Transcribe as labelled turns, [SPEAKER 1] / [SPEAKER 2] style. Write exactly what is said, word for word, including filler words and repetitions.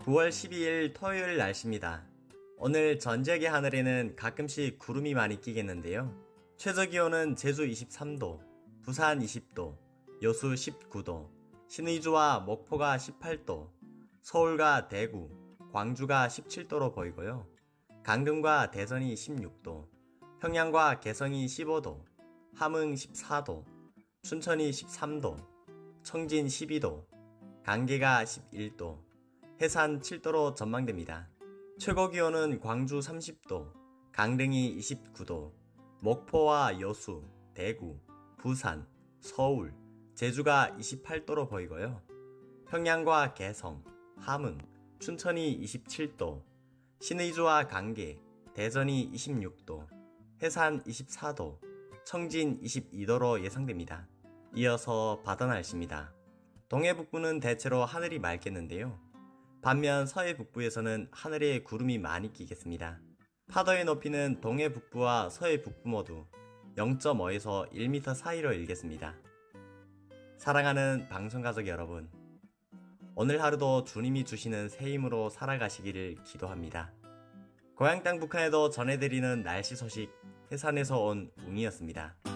[SPEAKER 1] 구월 십이일 토요일 날씨입니다. 오늘 전 지역의 하늘에는 가끔씩 구름이 많이 끼겠는데요. 최저기온은 제주 이십삼도, 부산 이십도, 여수 십구도, 신의주와 목포가 십팔도, 서울과 대구, 광주가 십칠도로 보이고요. 강릉과 대전이 십육도, 평양과 개성이 십오도, 함흥 십사도, 춘천이 십삼도, 청진 십이도, 강계가 십일도, 해산 칠도로 전망됩니다. 최고기온은 광주 삼십도, 강릉이 이십구도, 목포와 여수, 대구, 부산, 서울, 제주가 이십팔도로 보이고요. 평양과 개성, 함흥, 춘천이 이십칠도, 신의주와 강계, 대전이 이십육도, 해산 이십사도, 청진 이십이도로 예상됩니다. 이어서 바다 날씨입니다. 동해 북부는 대체로 하늘이 맑겠는데요. 반면 서해 북부에서는 하늘에 구름이 많이 끼겠습니다. 파도의 높이는 동해 북부와 서해 북부 모두 영점오에서 일 미터 사이로 일겠습니다. 사랑하는 방송가족 여러분, 오늘 하루도 주님이 주시는 새 힘으로 살아가시기를 기도합니다. 고향 땅 북한에도 전해드리는 날씨 소식 해산에서 온 웅이었습니다.